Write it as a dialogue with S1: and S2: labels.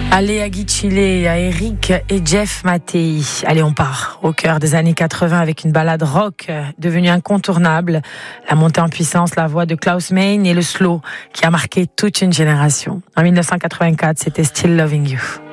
S1: Allez à Guy Chile, à Eric et Jeff Mattei. Allez, on part au cœur des années 80 avec une ballade rock devenue incontournable. La montée en puissance, la voix de Klaus Meine et le slow qui a marqué toute une génération. En 1984, c'était Still Loving You.